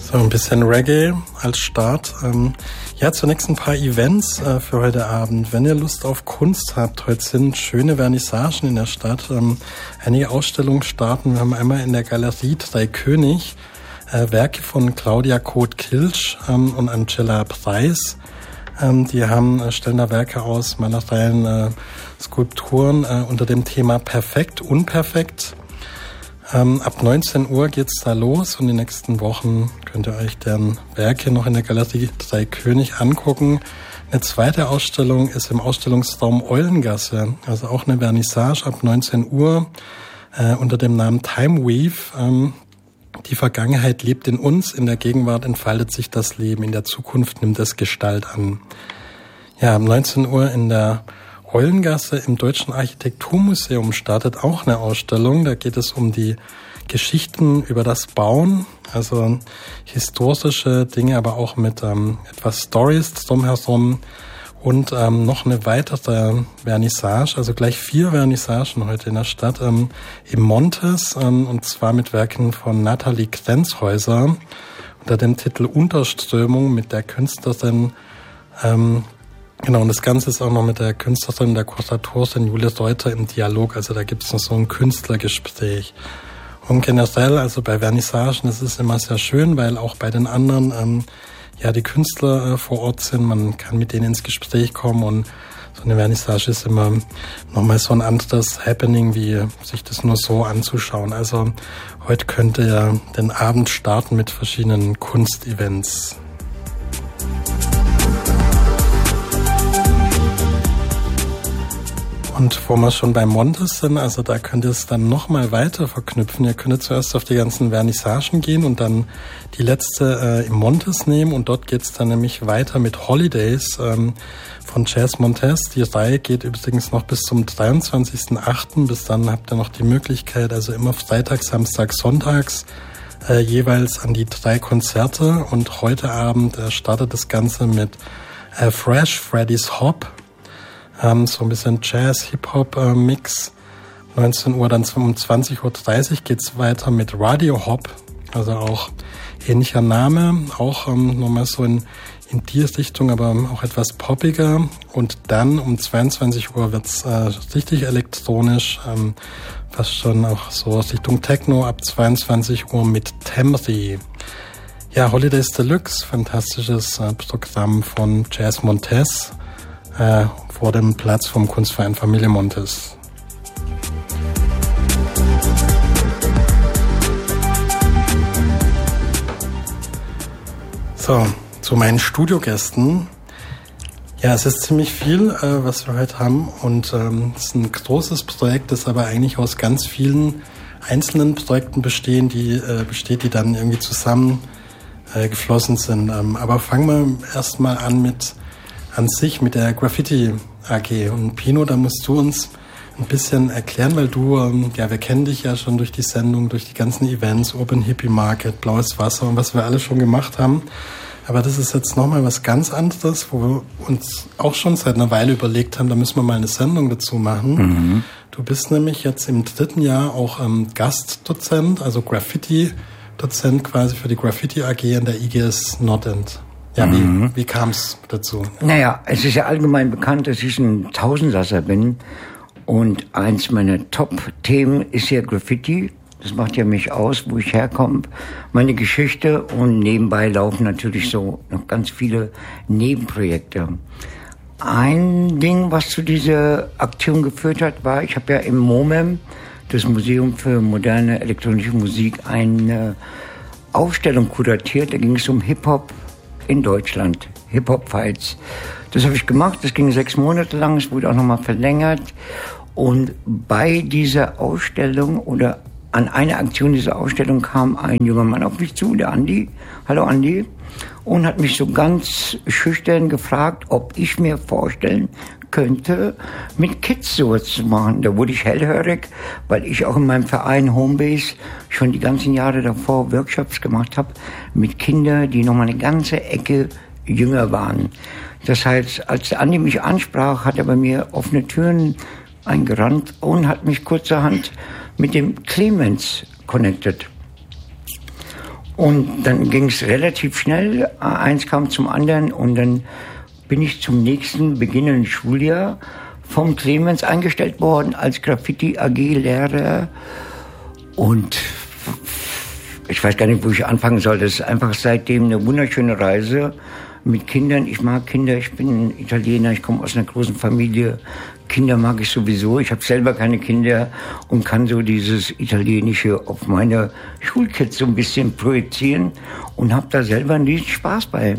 So, ein bisschen Reggae als Start. Ja, zunächst ein paar Events für heute Abend. Wenn ihr Lust auf Kunst habt, heute sind schöne Vernissagen in der Stadt. Einige Ausstellungen starten. Wir haben einmal in der Galerie Dreikönig Werke von Claudia Koth-Kilsch und Angela Preis. Die stellen da Werke aus, Malereien, Skulpturen unter dem Thema Perfekt, Unperfekt. Ab 19 Uhr geht's da los und die nächsten Wochen könnt ihr euch deren Werke noch in der Galerie Dreikönig angucken. Eine zweite Ausstellung ist im Ausstellungsraum Eulengasse, also auch eine Vernissage ab 19 Uhr unter dem Namen Time Weave. Die Vergangenheit lebt in uns, in der Gegenwart entfaltet sich das Leben, in der Zukunft nimmt es Gestalt an. Ja, um 19 Uhr in der Eulengasse im Deutschen Architekturmuseum startet auch eine Ausstellung. Da geht es um die Geschichten über das Bauen, also historische Dinge, aber auch mit etwas Stories drumherum. Und noch eine weitere Vernissage, also gleich 4 Vernissagen heute in der Stadt, im Montes, und zwar mit Werken von Nathalie Krenzhäuser unter dem Titel Unterströmung mit der Künstlerin, genau, und das Ganze ist auch noch mit der Künstlerin, der Kuratorin Julia Reuter im Dialog, also da gibt es noch so ein Künstlergespräch. Und generell, also bei Vernissagen, das ist immer sehr schön, weil auch bei den anderen die Künstler vor Ort sind, man kann mit denen ins Gespräch kommen und so eine Vernissage ist immer nochmal so ein anderes Happening, wie sich das nur so anzuschauen. Also heute könnt ihr den Abend starten mit verschiedenen Kunstevents. Und wo wir schon bei Montes sind, also da könnt ihr es dann nochmal weiter verknüpfen. Ihr könnt zuerst auf die ganzen Vernissagen gehen und dann die letzte im Montes nehmen. Und dort geht's dann nämlich weiter mit Holidays von Jazz Montes. Die Reihe geht übrigens noch bis zum 23.08. Bis dann habt ihr noch die Möglichkeit, also immer freitags, samstags, sonntags, jeweils an die 3 Konzerte. Und heute Abend startet das Ganze mit Fresh Freddy's Hop. So ein bisschen Jazz-Hip-Hop-Mix. 19 Uhr, dann um 20.30 Uhr geht's weiter mit Radio Hop. Also auch ähnlicher Name, auch nochmal so in die Richtung, aber auch etwas poppiger. Und dann um 22 Uhr wird's richtig elektronisch, fast schon auch so Richtung Techno ab 22 Uhr mit Temri. Ja, Holidays Deluxe, fantastisches Programm von Jazz Montes. Vor dem Platz vom Kunstverein Familie Montes. So, zu meinen Studiogästen. Ja, es ist ziemlich viel, was wir heute haben, und es ist ein großes Projekt, das aber eigentlich aus ganz vielen einzelnen Projekten besteht, die dann irgendwie zusammen geflossen sind. Aber fangen wir erstmal an mit der Graffiti AG. Und Pino, da musst du uns ein bisschen erklären, weil du, wir kennen dich ja schon durch die Sendung, durch die ganzen Events, Urban Hippie Market, Blaues Wasser und was wir alle schon gemacht haben. Aber das ist jetzt nochmal was ganz anderes, wo wir uns auch schon seit einer Weile überlegt haben, da müssen wir mal eine Sendung dazu machen. Mhm. Du bist nämlich jetzt im 3. Jahr auch Gastdozent, also Graffiti-Dozent quasi für die Graffiti AG in der IGS Nordend. Ja, wie kam es dazu? Naja, es ist ja allgemein bekannt, dass ich ein Tausendsasser bin. Und eins meiner Top-Themen ist ja Graffiti. Das macht ja mich aus, wo ich herkomme, meine Geschichte. Und nebenbei laufen natürlich so noch ganz viele Nebenprojekte. Ein Ding, was zu dieser Aktion geführt hat, war, ich habe ja im MoMEM, das Museum für moderne elektronische Musik, eine Ausstellung kuratiert. Da ging es um Hip-Hop in Deutschland, Hip-Hop-Fights. Das habe ich gemacht, das ging 6 Monate lang, es wurde auch nochmal verlängert. Und bei dieser Ausstellung oder an einer Aktion dieser Ausstellung kam ein junger Mann auf mich zu, der Andi. Hallo Andi. Und hat mich so ganz schüchtern gefragt, ob ich mir vorstellen könnte, mit Kids sowas zu machen. Da wurde ich hellhörig, weil ich auch in meinem Verein Homebase schon die ganzen Jahre davor Workshops gemacht habe mit Kindern, die nochmal eine ganze Ecke jünger waren. Das heißt, als der Andi mich ansprach, hat er bei mir offene Türen eingerannt und hat mich kurzerhand mit dem Clemens connected. Und dann ging es relativ schnell, eins kam zum anderen und dann bin ich zum nächsten beginnenden Schuljahr vom Clemens eingestellt worden als Graffiti-AG-Lehrer. Und ich weiß gar nicht, wo ich anfangen soll. Das ist einfach seitdem eine wunderschöne Reise mit Kindern. Ich mag Kinder, ich bin Italiener, ich komme aus einer großen Familie. Kinder mag ich sowieso. Ich habe selber keine Kinder und kann so dieses Italienische auf meine Schulkids so ein bisschen projizieren und habe da selber einen riesen Spaß bei.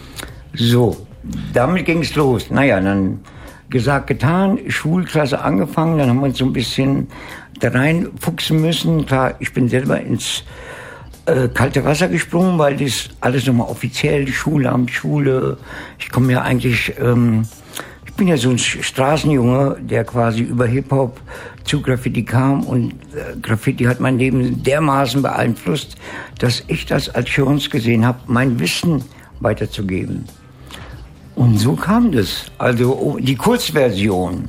So, damit ging es los. Naja, dann gesagt, getan, Schulklasse angefangen, dann haben wir uns so ein bisschen da reinfuchsen müssen. Klar, ich bin selber ins kalte Wasser gesprungen, weil das alles nochmal offiziell, Schulamt, Schule. Ich komme ja eigentlich, ich bin ja so ein Straßenjunge, der quasi über Hip-Hop zu Graffiti kam und Graffiti hat mein Leben dermaßen beeinflusst, dass ich das als Chance gesehen habe, mein Wissen weiterzugeben. Und so kam das. Also die Kurzversion.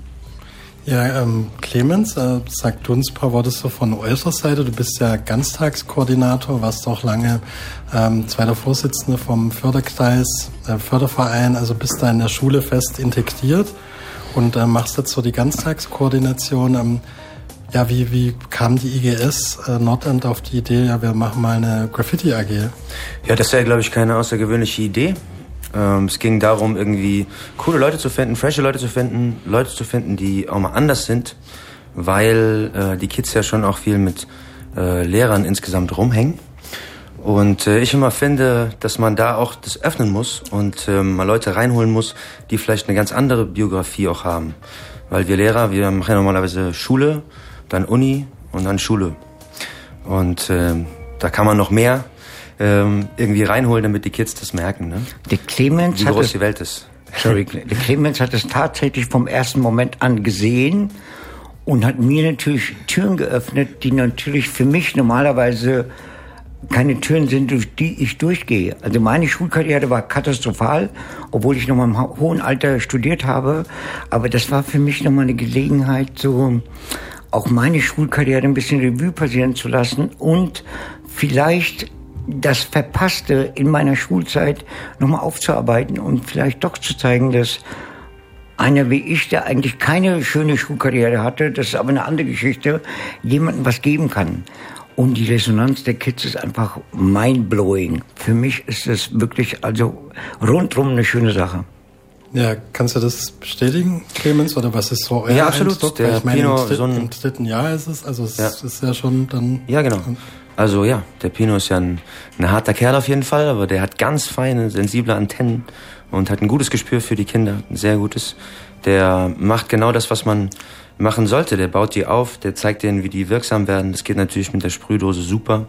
Ja, Clemens, sag du uns ein paar Worte so von eurer Seite. Du bist ja Ganztagskoordinator, warst auch lange zweiter Vorsitzender vom Förderkreis, Förderverein, also bist da in der Schule fest integriert und machst jetzt so die Ganztagskoordination. Ja, wie kam die IGS Nordend auf die Idee, ja, wir machen mal eine Graffiti-AG? Ja, das ist ja, glaube ich, keine außergewöhnliche Idee. Es ging darum, irgendwie coole Leute zu finden, frische Leute zu finden, die auch mal anders sind, weil die Kids ja schon auch viel mit Lehrern insgesamt rumhängen. Und ich immer finde, dass man da auch das öffnen muss und mal Leute reinholen muss, die vielleicht eine ganz andere Biografie auch haben. Weil wir Lehrer, wir machen ja normalerweise Schule, dann Uni und dann Schule. Und da kann man noch mehr irgendwie reinholen, damit die Kids das merken, ne? Der Clemens wie groß die Welt ist. Der Clemens hat es tatsächlich vom ersten Moment an gesehen und hat mir natürlich Türen geöffnet, die natürlich für mich normalerweise keine Türen sind, durch die ich durchgehe. Also meine Schulkarriere war katastrophal, obwohl ich noch mal im hohen Alter studiert habe. Aber das war für mich noch mal eine Gelegenheit, so auch meine Schulkarriere ein bisschen Revue passieren zu lassen und vielleicht das Verpasste in meiner Schulzeit nochmal aufzuarbeiten und vielleicht doch zu zeigen, dass einer wie ich, der eigentlich keine schöne Schulkarriere hatte, das ist aber eine andere Geschichte, jemandem was geben kann. Und die Resonanz der Kids ist einfach mindblowing. Für mich ist es wirklich also rundrum eine schöne Sache. Ja, kannst du das bestätigen, Clemens, oder was ist so euer Ja, absolut. Eindruck? Der ich meine, Pino, im dritten Jahr ist es, also es ist ja schon dann... Ja, genau. Also ja, der Pino ist ja ein harter Kerl auf jeden Fall, aber der hat ganz feine, sensible Antennen und hat ein gutes Gespür für die Kinder, ein sehr gutes. Der macht genau das, was man machen sollte. Der baut die auf, der zeigt denen, wie die wirksam werden. Das geht natürlich mit der Sprühdose super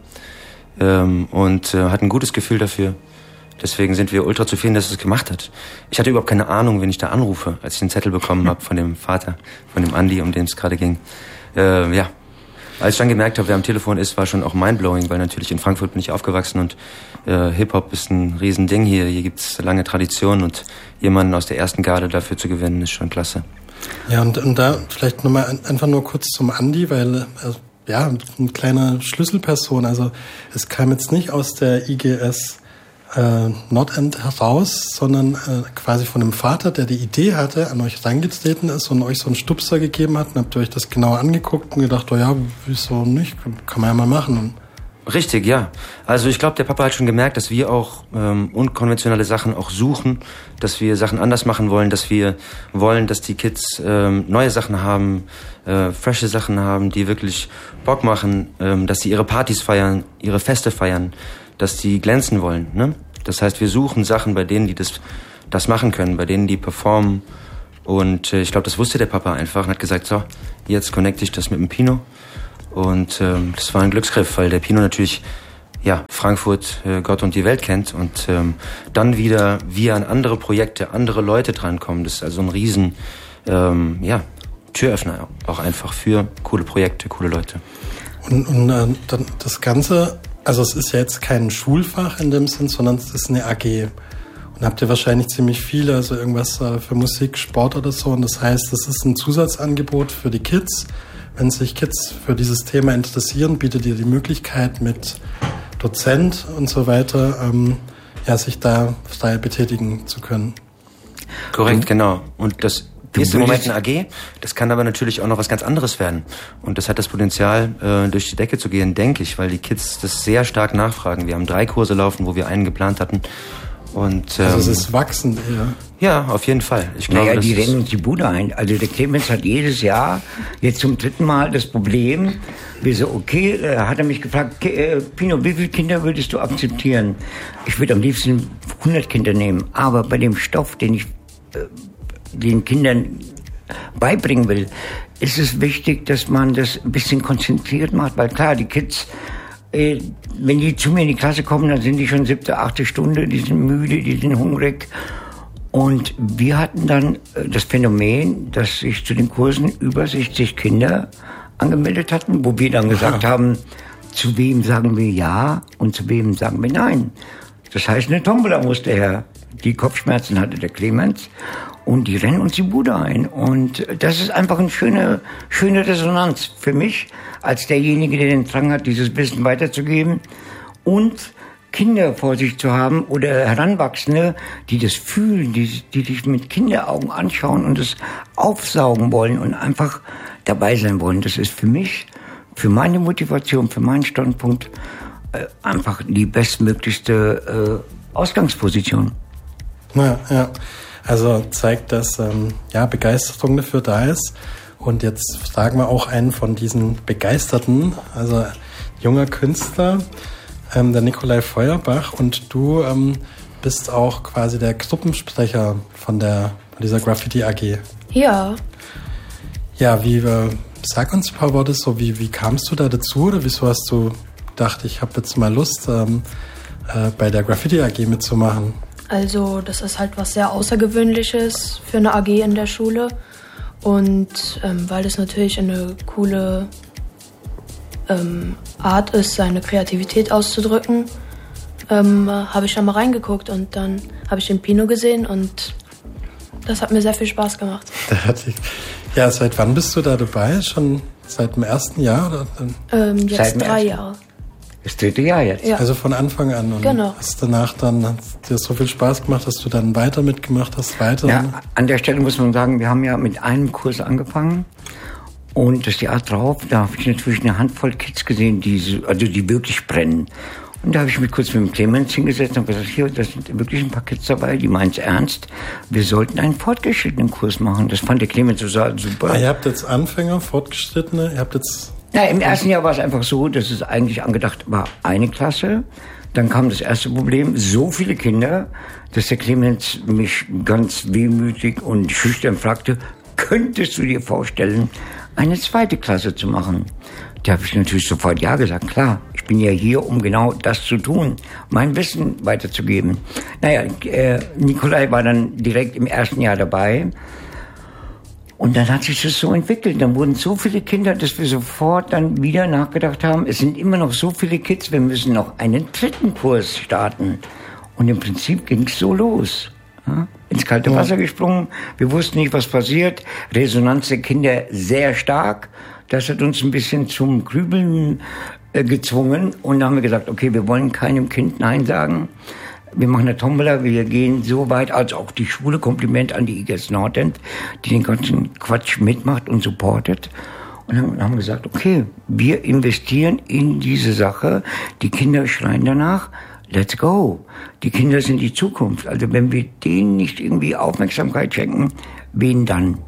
und hat ein gutes Gefühl dafür. Deswegen sind wir ultra zufrieden, dass er es gemacht hat. Ich hatte überhaupt keine Ahnung, wen ich da anrufe, als ich den Zettel bekommen habe von dem Vater, von dem Andi, um den es gerade ging. Ja. Als ich dann gemerkt habe, wer am Telefon ist, war schon auch mindblowing, weil natürlich in Frankfurt bin ich aufgewachsen und Hip-Hop ist ein Riesending hier. Hier gibt's lange Tradition und jemanden aus der ersten Garde dafür zu gewinnen, ist schon klasse. Ja, und da vielleicht nochmal einfach nur kurz zum Andi, weil ja, eine kleine Schlüsselperson, also es kam jetzt nicht aus der IGS Nordend heraus, sondern quasi von dem Vater, der die Idee hatte, an euch reingetreten ist und euch so einen Stupser gegeben hat. Und habt ihr euch das genauer angeguckt und gedacht, oh ja, wieso nicht? Kann man ja mal machen. Richtig, ja. Also ich glaube, der Papa hat schon gemerkt, dass wir auch unkonventionelle Sachen auch suchen, dass wir Sachen anders machen wollen, dass wir wollen, dass die Kids neue Sachen haben, frische Sachen haben, die wirklich Bock machen, dass sie ihre Partys feiern, ihre Feste feiern, dass die glänzen wollen, ne? Das heißt, wir suchen Sachen bei denen, die das machen können, bei denen die performen. Und ich glaube, das wusste der Papa einfach und hat gesagt, so, jetzt connecte ich das mit dem Pino. Und das war ein Glücksgriff, weil der Pino natürlich ja Frankfurt, Gott und die Welt kennt und dann wieder wir an andere Projekte, andere Leute drankommen. Das ist also ein riesen Türöffner auch einfach für coole Projekte, coole Leute. Und dann das Ganze, also es ist ja jetzt kein Schulfach in dem Sinn, sondern es ist eine AG. Und habt ihr wahrscheinlich ziemlich viele, also irgendwas für Musik, Sport oder so. Und das heißt, das ist ein Zusatzangebot für die Kids. Wenn sich Kids für dieses Thema interessieren, bietet ihr die Möglichkeit, mit Dozent und so weiter, sich da frei betätigen zu können. Korrekt, genau. Und das ist im Moment eine AG, das kann aber natürlich auch noch was ganz anderes werden. Und das hat das Potenzial, durch die Decke zu gehen, denke ich, weil die Kids das sehr stark nachfragen. Wir haben 3 Kurse laufen, wo wir einen geplant hatten. Und, also es ist wachsend eher. Ja, auf jeden Fall. Ich glaube, die rennen uns die Bude ein. Also der Clemens hat jedes Jahr, jetzt zum 3. Mal, das Problem, wir so, okay, hat er mich gefragt, Pino, wie viele Kinder würdest du akzeptieren? Ich würde am liebsten 100 Kinder nehmen, aber bei dem Stoff, den ich den Kindern beibringen will, ist es wichtig, dass man das ein bisschen konzentriert macht, weil klar, die Kids, wenn die zu mir in die Klasse kommen, dann sind die schon 7., 8. Stunde, die sind müde, die sind hungrig. Und wir hatten dann das Phänomen, dass sich zu den Kursen über 60 Kinder angemeldet hatten, wo wir dann gesagt haben, zu wem sagen wir ja und zu wem sagen wir nein. Das heißt, eine Tombola musste her. Die Kopfschmerzen hatte der Clemens und die rennen uns die Bude ein. Und das ist einfach eine schöne Resonanz für mich, als derjenige, der den Drang hat, dieses Wissen weiterzugeben und Kinder vor sich zu haben oder Heranwachsende, die das fühlen, die dich mit Kinderaugen anschauen und es aufsaugen wollen und einfach dabei sein wollen. Das ist für mich, für meine Motivation, für meinen Standpunkt einfach die bestmöglichste Ausgangsposition. Ja. Also zeigt, dass Begeisterung dafür da ist. Und jetzt fragen wir auch einen von diesen Begeisterten, also junger Künstler, der Nikolai Feuerbach. Und du bist auch quasi der Gruppensprecher von dieser Graffiti AG. Ja. Ja, sag uns ein paar Worte so, wie kamst du da dazu oder wieso hast du gedacht, ich habe jetzt mal Lust, bei der Graffiti AG mitzumachen? Also das ist halt was sehr Außergewöhnliches für eine AG in der Schule und weil das natürlich eine coole Art ist, seine Kreativität auszudrücken, habe ich da mal reingeguckt und dann habe ich den Pino gesehen und das hat mir sehr viel Spaß gemacht. Ja, seit wann bist du da dabei? Schon seit dem 1. Jahr? Oder? Jetzt seit 3 Jahre. Das 3. Jahr jetzt? Ja. Also von Anfang an. Und genau. Hast danach dann, hat dir so viel Spaß gemacht, dass du dann weiter mitgemacht hast, Ja, an der Stelle muss man sagen, wir haben ja mit einem Kurs angefangen. Und das Jahr drauf, da habe ich natürlich eine Handvoll Kids gesehen, die wirklich brennen. Und da habe ich mich kurz mit dem Clemens hingesetzt und gesagt, hier, da sind wirklich ein paar Kids dabei, die meinen es ernst. Wir sollten einen fortgeschrittenen Kurs machen. Das fand der Clemens so super. Ihr habt jetzt Anfänger, Fortgeschrittene, ihr habt jetzt... Ja, im ersten Jahr war es einfach so, dass es eigentlich angedacht war, eine Klasse. Dann kam das erste Problem, so viele Kinder, dass der Clemens mich ganz wehmütig und schüchtern fragte, könntest du dir vorstellen, eine 2. Klasse zu machen? Da habe ich natürlich sofort ja gesagt, klar, ich bin ja hier, um genau das zu tun, mein Wissen weiterzugeben. Naja, Nikolai war dann direkt im ersten Jahr dabei. Und dann hat sich das so entwickelt. Dann wurden so viele Kinder, dass wir sofort dann wieder nachgedacht haben, es sind immer noch so viele Kids, wir müssen noch einen 3. Kurs starten. Und im Prinzip ging es so los. Ja? Ins kalte Wasser gesprungen, wir wussten nicht, was passiert. Resonanz der Kinder sehr stark. Das hat uns ein bisschen zum Grübeln gezwungen. Und dann haben wir gesagt, okay, wir wollen keinem Kind Nein sagen. Wir machen eine Tombola, wir gehen so weit, als auch die Schule, Kompliment an die IGS Nordend, die den ganzen Quatsch mitmacht und supportet. Und dann haben wir gesagt, okay, wir investieren in diese Sache. Die Kinder schreien danach, let's go. Die Kinder sind die Zukunft. Also wenn wir denen nicht irgendwie Aufmerksamkeit schenken, wen dann?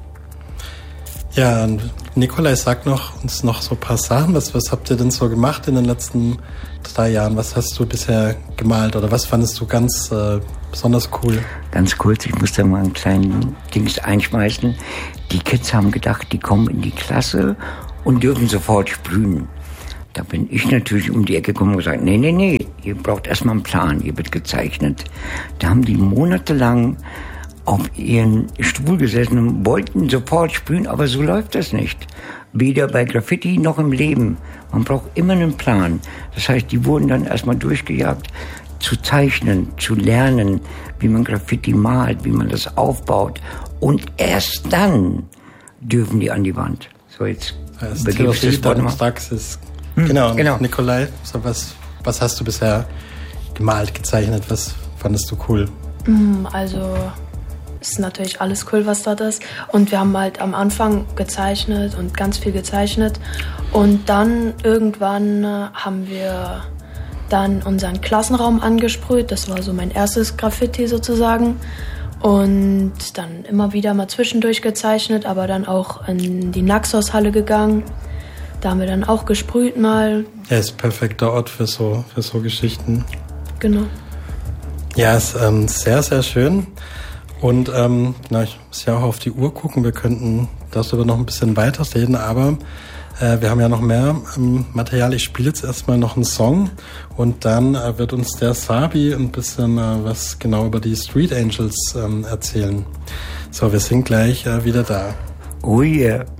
Ja, und Nikolai, sag uns noch so ein paar Sachen. Was habt ihr denn so gemacht in den letzten 3 Jahren? Was hast du bisher gemalt oder was fandest du ganz besonders cool? Ganz kurz, ich muss da mal einen kleinen Dings einschmeißen. Die Kids haben gedacht, die kommen in die Klasse und dürfen sofort sprühen. Da bin ich natürlich um die Ecke gekommen und gesagt, nee, ihr braucht erstmal einen Plan, ihr wird gezeichnet. Da haben die monatelang auf ihren Stuhl gesessen und wollten sofort sprühen, aber so läuft das nicht. Weder bei Graffiti noch im Leben. Man braucht immer einen Plan. Das heißt, die wurden dann erstmal durchgejagt, zu zeichnen, zu lernen, wie man Graffiti malt, wie man das aufbaut. Und erst dann dürfen die an die Wand. So, jetzt übergebe ich das Wort mal. Praxis. Genau. Nikolai, so was Was hast du bisher gemalt, gezeichnet? Was fandest du cool? Also ist natürlich alles cool, was dort ist. Und wir haben halt am Anfang gezeichnet und ganz viel gezeichnet. Und dann irgendwann haben wir dann unseren Klassenraum angesprüht. Das war so mein erstes Graffiti sozusagen. Und dann immer wieder mal zwischendurch gezeichnet, aber dann auch in die Naxos-Halle gegangen. Da haben wir dann auch gesprüht mal. Ja, ist ein perfekter Ort für so Geschichten. Genau. Ja, ist sehr, sehr schön. Und ich muss ja auch auf die Uhr gucken. Wir könnten darüber noch ein bisschen weiter reden, aber wir haben ja noch mehr Material. Ich spiele jetzt erstmal noch einen Song und dann wird uns der Sabi ein bisschen was genau über die Street Angels erzählen. So, wir sind gleich wieder da. Oh yeah.